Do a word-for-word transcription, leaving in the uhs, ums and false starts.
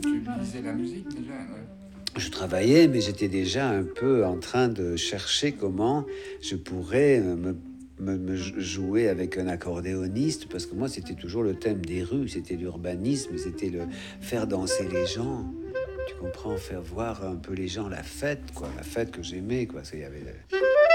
tu lisais la musique déjà, ouais. Je travaillais, mais j'étais déjà un peu en train de chercher comment je pourrais euh, me, me- me jouer avec un accordéoniste, parce que moi, c'était toujours le thème des rues, c'était l'urbanisme, c'était le faire danser les gens. Tu comprends, faire voir un peu les gens la fête, quoi, la fête que j'aimais, quoi. Parce qu'il y avait